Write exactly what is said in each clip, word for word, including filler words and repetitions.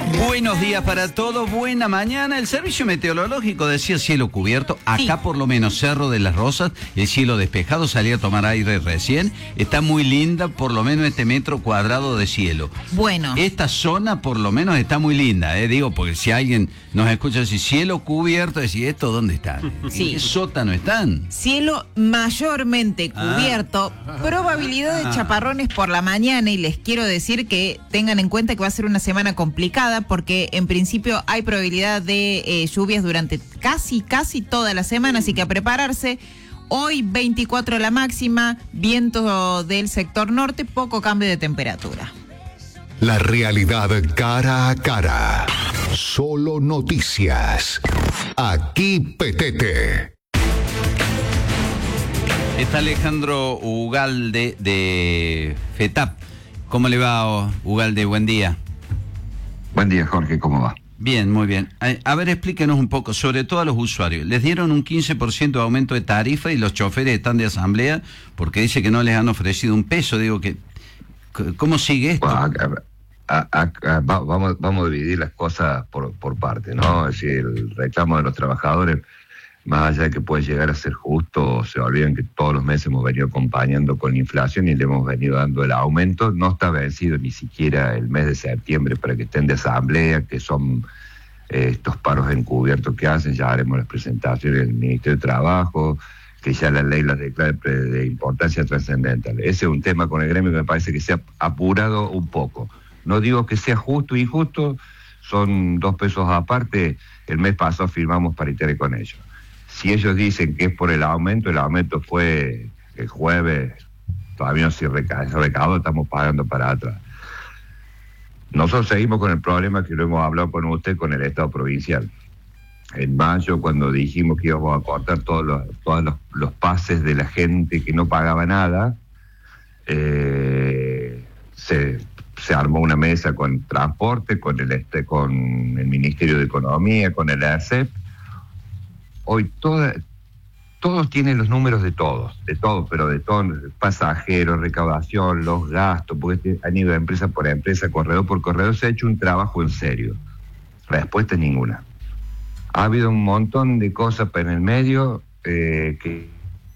Buenos días para todos, buena mañana. El servicio meteorológico decía cielo cubierto. Acá sí. Por lo menos Cerro de las Rosas, el cielo despejado, salí a tomar aire recién. Está muy linda, por lo menos este metro cuadrado de cielo. Bueno. Esta zona por lo menos está muy linda, eh, digo, porque si alguien nos escucha decir cielo cubierto, decir, ¿esto dónde está? Sí. ¿En qué sótano están? Cielo mayormente cubierto, ah. probabilidad de chaparrones por la mañana, y les quiero decir que tengan en cuenta que va a ser una semana complicada, porque en principio hay probabilidad de eh, lluvias durante casi, casi toda la semana, así que a prepararse. Hoy veinticuatro la máxima, viento del sector norte, poco cambio de temperatura. La realidad cara a cara. Solo noticias. Aquí Petete. Está Alejandro Ugalde de FETAP. ¿Cómo le va, Ugalde? Buen día. Buen día, Jorge, ¿cómo va? Bien, muy bien. A, a ver, explíquenos un poco, sobre todo a los usuarios. Les dieron un quince por ciento de aumento de tarifa y los choferes están de asamblea porque dice que no les han ofrecido un peso. Digo, que ¿cómo sigue esto? Bueno, a, a, a, a, vamos, vamos a dividir las cosas por, por parte, ¿no? Es decir, el reclamo de los trabajadores, más allá de que puede llegar a ser justo, se olviden que todos los meses hemos venido acompañando con la inflación y le hemos venido dando el aumento. No está vencido ni siquiera el mes de septiembre para que estén de asamblea, que son eh, estos paros encubiertos que hacen. Ya haremos las presentaciones del Ministerio de Trabajo, que ya la ley las declara de importancia trascendental. Ese es un tema con el gremio que me parece que se ha apurado un poco. No digo que sea justo o injusto, son dos pesos aparte. El mes pasado firmamos paritaria con ellos. Si ellos dicen que es por el aumento, el aumento fue el jueves, todavía no se recaudó, estamos pagando para atrás. Nosotros seguimos con el problema que lo hemos hablado con usted, con el Estado provincial. En mayo, cuando dijimos que íbamos a cortar todos los, todos los, los pases de la gente que no pagaba nada, eh, se, se armó una mesa con transporte, con el, este, con el Ministerio de Economía, con el A R C E P. Hoy toda, todos tienen los números de todos, de todos, pero de todos, pasajeros, recaudación, los gastos, porque han ido de empresa por empresa, corredor por corredor, se ha hecho un trabajo en serio. Respuesta ninguna. Ha habido un montón de cosas en el medio eh, que...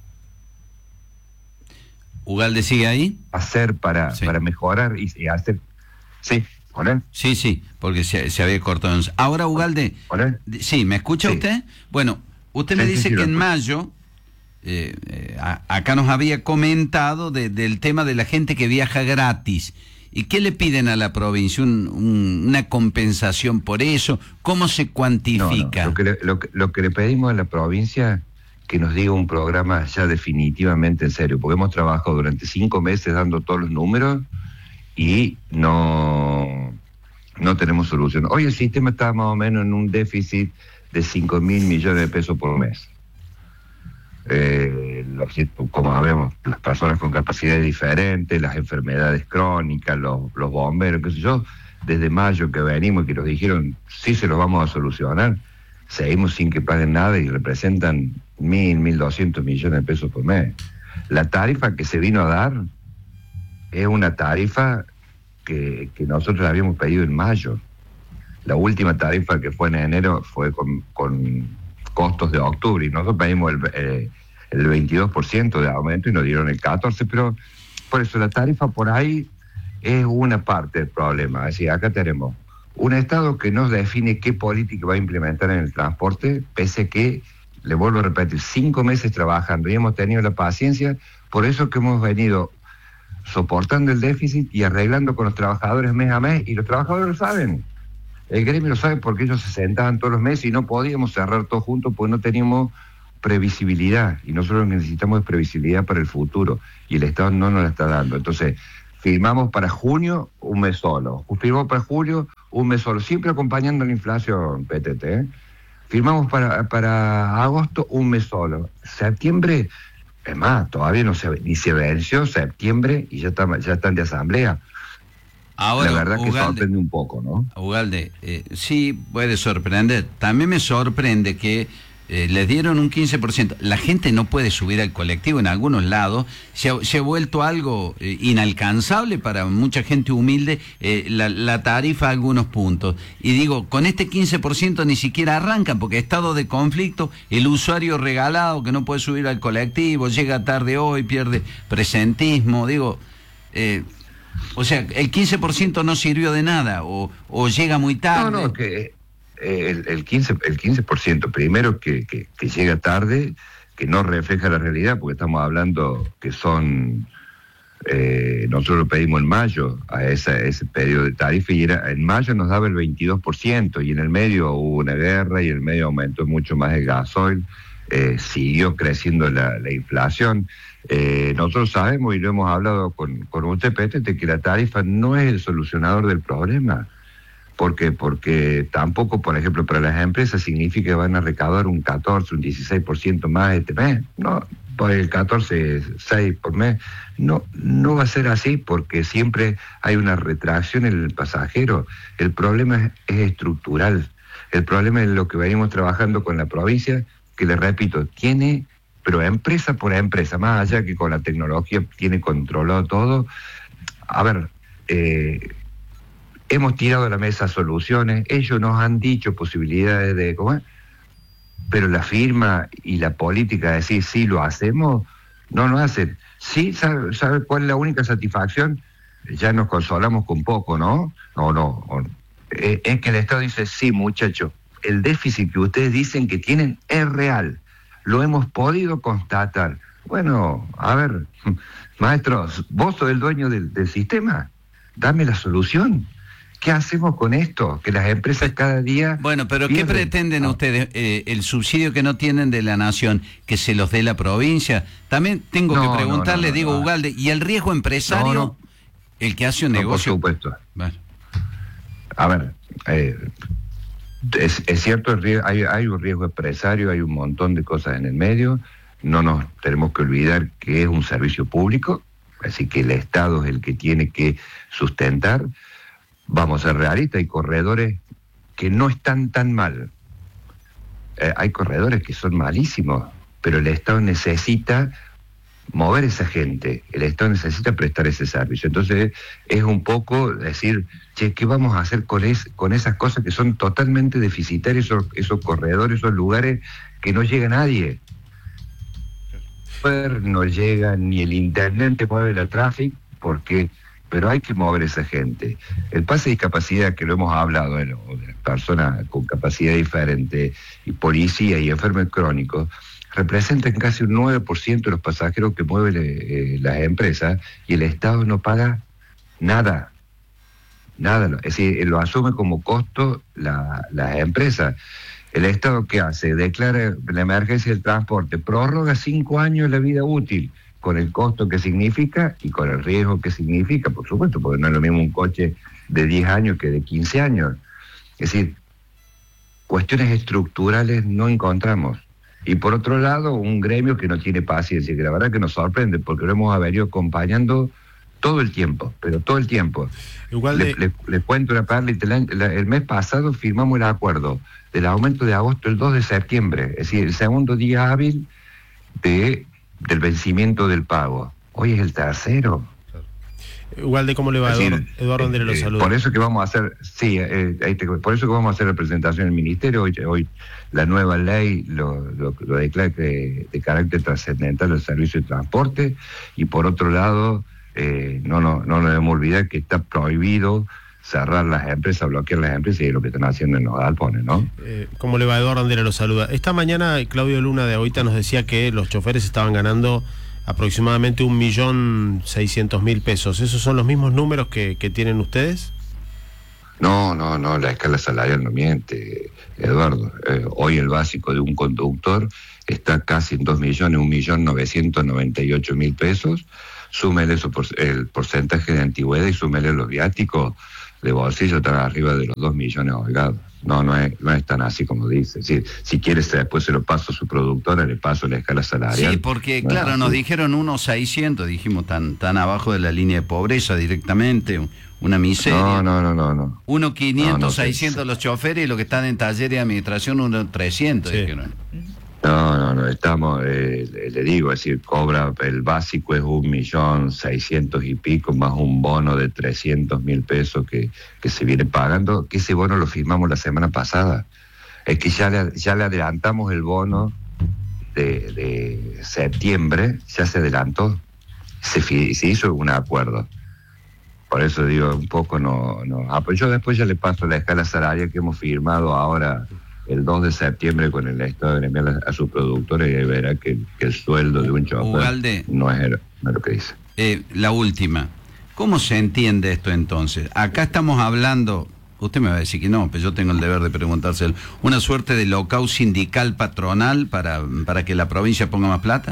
¿Ugalde sigue ahí? Hacer para, sí. para mejorar y, y hacer... Sí. ¿Hola? Sí, sí, porque se, se había cortado. Ahora, Ugalde... ¿Hola? Sí, ¿me escucha sí. usted? Bueno... Usted me sí, dice sí, sí, que en mayo, eh, eh, a, acá nos había comentado de, del tema de la gente que viaja gratis. ¿Y qué le piden a la provincia? Un, un, ¿Una compensación por eso? ¿Cómo se cuantifica? No, no. Lo, que le, lo, que, lo que le pedimos a la provincia, que nos diga un programa ya definitivamente en serio, porque hemos trabajado durante cinco meses dando todos los números y no, no tenemos solución. Hoy el sistema está más o menos en un déficit de cinco mil millones de pesos por mes. Eh, los, como sabemos, las personas con capacidades diferentes, las enfermedades crónicas, los, los bomberos, qué sé yo, desde mayo que venimos y que nos dijeron, sí se los vamos a solucionar, seguimos sin que paguen nada y representan mil, mil doscientos millones de pesos por mes. La tarifa que se vino a dar es una tarifa que, que nosotros la habíamos pedido en mayo. La última tarifa que fue en enero fue con, con costos de octubre y nosotros pedimos el, eh, el veintidós por ciento de aumento y nos dieron el catorce por ciento, pero por eso la tarifa por ahí es una parte del problema. Es decir, acá tenemos un Estado que no define qué política va a implementar en el transporte, pese a que, le vuelvo a repetir, cinco meses trabajando y hemos tenido la paciencia, por eso que hemos venido soportando el déficit y arreglando con los trabajadores mes a mes, y los trabajadores lo saben. El gremio lo sabe porque ellos se sentaban todos los meses y no podíamos cerrar todos juntos porque no teníamos previsibilidad. Y nosotros lo que necesitamos es previsibilidad para el futuro. Y el Estado no nos la está dando. Entonces, firmamos para junio un mes solo. Firmamos para julio un mes solo. Siempre acompañando la inflación, P T T. ¿eh? Firmamos para, para agosto un mes solo. Septiembre, es más, todavía no se, ni se venció septiembre y ya, está, ya están de asamblea. Ahora, la verdad Ugalde, que sorprende un poco, ¿no? Ugalde, eh, sí puede sorprender. También me sorprende que Eh, les dieron un quince por ciento. La gente no puede subir al colectivo en algunos lados. Se ha, se ha vuelto algo eh, inalcanzable para mucha gente humilde eh, la, la tarifa a algunos puntos. Y digo, con este quince por ciento ni siquiera arrancan, porque estado de conflicto, el usuario regalado que no puede subir al colectivo, llega tarde hoy, pierde presentismo. Digo, eh, o sea, el quince por ciento no sirvió de nada, o, o llega muy tarde. No, no, que... El, el quince por ciento, el quince por ciento primero que, que, que llega tarde, que no refleja la realidad, porque estamos hablando que son, eh, nosotros lo pedimos en mayo, a esa, ese periodo de tarifa, y era, en mayo nos daba el veintidós por ciento, y en el medio hubo una guerra, y en el medio aumentó mucho más el gasoil, eh, siguió creciendo la, la inflación. Eh, nosotros sabemos, y lo hemos hablado con, con usted, Petete, que la tarifa no es el solucionador del problema. ¿Por qué? Porque tampoco, por ejemplo, para las empresas significa que van a recaudar un catorce, un dieciséis por ciento más este mes. No, por el catorce, seis por mes. No, no va a ser así, porque siempre hay una retracción en el pasajero. El problema es, es estructural. El problema es lo que venimos trabajando con la provincia, que les repito, tiene, pero empresa por empresa, más allá que con la tecnología tiene controlado todo. A ver, eh... hemos tirado a la mesa soluciones, ellos nos han dicho posibilidades de... ¿cómo? Pero la firma y la política de decir sí lo hacemos, no lo hacen. Sí, ¿sabe, sabe cuál es la única satisfacción? Ya nos consolamos con poco, ¿no? No, no. Eh, es que el Estado dice, sí, muchachos, el déficit que ustedes dicen que tienen es real. Lo hemos podido constatar. Bueno, a ver, maestros, vos sos el dueño del, del sistema, dame la solución. ¿Qué hacemos con esto? Que las empresas cada día... Bueno, pero pierden. ¿Qué pretenden ah. ustedes? Eh, ¿El subsidio que no tienen de la nación, que se los dé la provincia? También tengo no, que preguntarle, no, no, digo, no. Ugalde, ¿y el riesgo empresario? No, no. El que hace un no, negocio... Por supuesto. Bueno. A ver, eh, es, es cierto, el riesgo, hay, hay un riesgo empresario, hay un montón de cosas en el medio. No nos tenemos que olvidar que es un servicio público, así que el Estado es el que tiene que sustentar. Vamos a ser realistas, hay corredores que no están tan mal. Eh, hay corredores que son malísimos, pero el Estado necesita mover esa gente, el Estado necesita prestar ese servicio. Entonces es un poco decir, che, ¿qué vamos a hacer con, es, con esas cosas que son totalmente deficitarias, esos, esos corredores, esos lugares que no llega nadie? No llega ni el internet, te mueve el tráfico, porque... pero hay que mover esa gente. El pase de discapacidad, que lo hemos hablado, de, lo, de personas con capacidad diferente, y policía y enfermos crónicos, representan casi un nueve por ciento de los pasajeros que mueven eh, las empresas, y el Estado no paga nada. Nada. Es decir, lo asume como costo la, las empresas. El Estado, ¿qué hace? Declara la emergencia del transporte, prorroga cinco años la vida útil, con el costo que significa y con el riesgo que significa, por supuesto, porque no es lo mismo un coche de diez años que de quince años. Es decir, cuestiones estructurales no encontramos. Y por otro lado, un gremio que no tiene paciencia, que la verdad que nos sorprende, porque lo hemos venido acompañando todo el tiempo, pero todo el tiempo. Igual de... les, les, les cuento una parte, el mes pasado firmamos el acuerdo del aumento de agosto el dos de septiembre, es decir, el segundo día hábil de... del vencimiento del pago. Hoy es el tercero. Igual de cómo le va, decir, Eduardo, Eduardo Andere lo eh, saluda. Por eso que vamos a hacer, sí, eh, por eso que vamos a hacer la presentación en el Ministerio. Hoy, hoy la nueva ley lo, lo, lo declara que de carácter trascendental el servicio de transporte, y por otro lado, eh, no, no, no nos debemos olvidar que está prohibido cerrar las empresas, bloquear las empresas, y es lo que están haciendo en los galpones, ¿no? Eh, ¿Cómo le va, Eduardo Andere lo saluda? Esta mañana Claudio Luna de Ahorita nos decía que los choferes estaban ganando aproximadamente un millón seiscientos mil pesos. ¿Esos son los mismos números que, que tienen ustedes? No, no, no, la escala salarial no miente, Eduardo. Eh, hoy el básico de un conductor está casi en dos millones, un millón novecientos noventa y ocho mil pesos. Súmele eso por, el porcentaje de antigüedad y súmele los viáticos de bolsillo, están arriba de los dos millones holgados. No, no es, no es tan así como dice. Si, si quieres, después se lo paso a su productora, le paso la escala salarial. Sí, porque no claro, nos dijeron unos seiscientos, dijimos, tan tan abajo de la línea de pobreza directamente, una miseria. No, no, no, no. no. Uno quinientos, no, no, seiscientos los choferes, y los que están en taller de administración, uno trescientos, sí. Dijeron. No, no, no, estamos, eh, le digo, es decir, cobra, el básico es un millón seiscientos y pico, más un bono de trescientos mil pesos que, que se viene pagando, que ese bono lo firmamos la semana pasada. Es que ya le, ya le adelantamos el bono de, de septiembre, ya se adelantó, se, se hizo un acuerdo. Por eso digo, un poco no, no. Ah, pues yo después ya le paso la escala salarial que hemos firmado ahora el dos de septiembre con el Estado gremial a, a sus productores, y verá que, que el sueldo de un chofer Ugalde, no es, no es lo que dice. Eh, la última, ¿cómo se entiende esto entonces? Acá estamos hablando, usted me va a decir que no, pero yo tengo el deber de preguntárselo, ¿una suerte de lockout sindical patronal para, para que la provincia ponga más plata?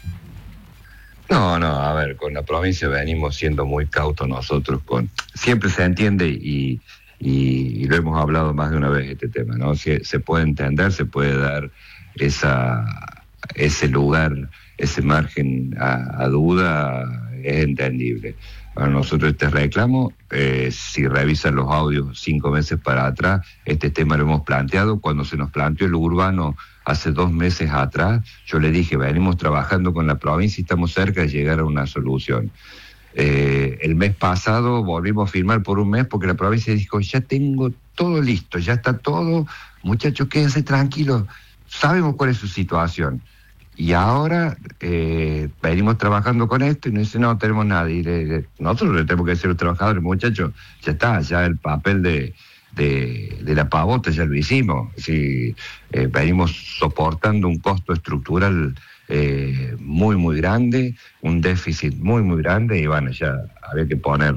No, no, a ver, con la provincia venimos siendo muy cautos nosotros, con siempre se entiende y... Y, y lo hemos hablado más de una vez este tema, ¿no? Se, se puede entender, se puede dar esa, ese lugar, ese margen a, a duda, es entendible. Para nosotros este reclamo, eh, si revisan los audios cinco meses para atrás, este tema lo hemos planteado. Cuando se nos planteó el urbano hace dos meses atrás, yo le dije, venimos trabajando con la provincia y estamos cerca de llegar a una solución. Eh, el mes pasado volvimos a firmar por un mes porque la provincia dijo, ya tengo todo listo, ya está todo, muchachos, quédense tranquilos, sabemos cuál es su situación. Y ahora eh, venimos trabajando con esto y nos dicen, no, tenemos nada. Y le, le, nosotros le tenemos que decir a los trabajadores, muchachos, ya está, ya el papel de, de, de la pavota ya lo hicimos. Sí, eh, venimos soportando un costo estructural Eh, muy muy grande, un déficit muy muy grande, y bueno, ya había que poner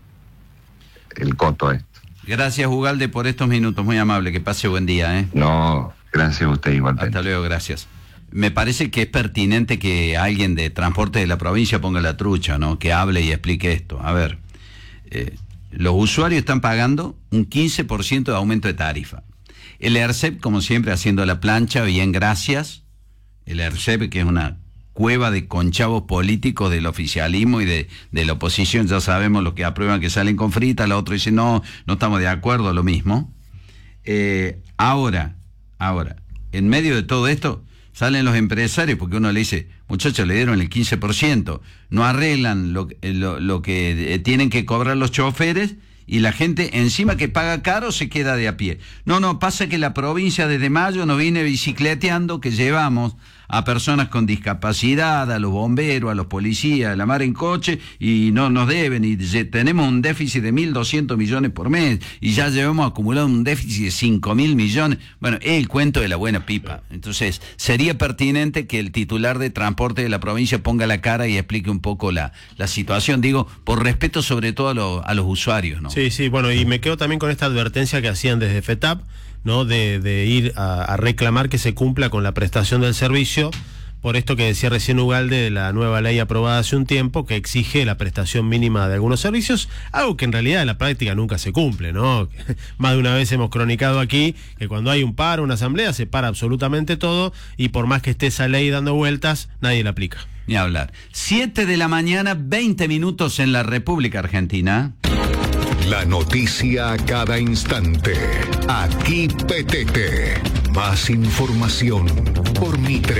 el coto a esto. Gracias, Ugalde, por estos minutos, muy amable, que pase buen día, ¿eh? No, gracias a usted igualmente. Hasta luego, gracias. Me parece que es pertinente que alguien de transporte de la provincia ponga la trucha, ¿no? Que hable y explique esto. A ver, eh, los usuarios están pagando un quince por ciento de aumento de tarifa. El ERCEP, como siempre, haciendo la plancha, bien, gracias. El ERCEP, que es una cueva de conchavos políticos del oficialismo y de, de la oposición, ya sabemos los que aprueban que salen con frita, la otra dice no, no estamos de acuerdo, lo mismo. Eh, ahora, ahora, en medio de todo esto, salen los empresarios, porque uno le dice, muchachos, le dieron el quince por ciento, no arreglan lo, lo, lo que tienen que cobrar los choferes, y la gente encima que paga caro se queda de a pie. No, no, pasa que la provincia desde mayo nos viene bicicleteando que llevamos a personas con discapacidad, a los bomberos, a los policías, a la mar en coche, y no nos deben, y tenemos un déficit de mil doscientos millones por mes, y ya llevamos acumulado un déficit de cinco mil millones. Bueno, es el cuento de la buena pipa. Entonces, sería pertinente que el titular de transporte de la provincia ponga la cara y explique un poco la, la situación, digo, por respeto sobre todo a, lo, a los usuarios, ¿no? Sí, sí, bueno, y me quedo también con esta advertencia que hacían desde FETAP, ¿no? De, de ir a, a reclamar que se cumpla con la prestación del servicio, por esto que decía recién Ugalde de la nueva ley aprobada hace un tiempo, que exige la prestación mínima de algunos servicios, algo que en realidad en la práctica nunca se cumple, ¿no? Más de una vez hemos cronicado aquí que cuando hay un paro, una asamblea, se para absolutamente todo, y por más que esté esa ley dando vueltas, nadie la aplica. Ni hablar. Siete de la mañana, veinte minutos en la República Argentina. La noticia a cada instante. Aquí P T T. Más información por Mitre.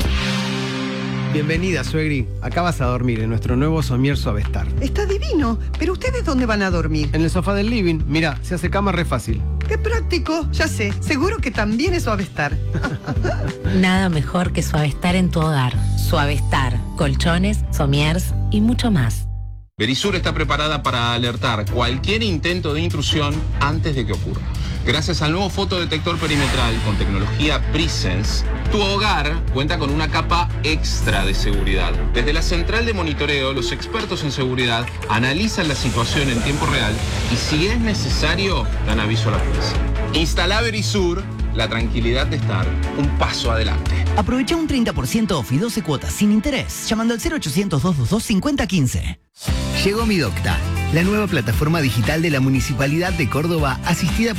Bienvenida, suegri. Acá vas a dormir en nuestro nuevo somier Suavestar. Está divino. ¿Pero ustedes dónde van a dormir? En el sofá del living. Mira, se hace cama re fácil. ¡Qué práctico! Ya sé. Seguro que también es Suavestar. Nada mejor que Suavestar en tu hogar. Suavestar. Colchones, somiers y mucho más. Verisur está preparada para alertar cualquier intento de intrusión antes de que ocurra. Gracias al nuevo fotodetector perimetral con tecnología Presence, tu hogar cuenta con una capa extra de seguridad. Desde la central de monitoreo, los expertos en seguridad analizan la situación en tiempo real y, si es necesario, dan aviso a la policía. Instala Verisur, la tranquilidad de estar un paso adelante. Aprovecha un treinta por ciento off y doce cuotas sin interés llamando al cero ochocientos, doscientos veintidós, cincuenta quince. Llegó Mi Docta, la nueva plataforma digital de la Municipalidad de Córdoba, asistida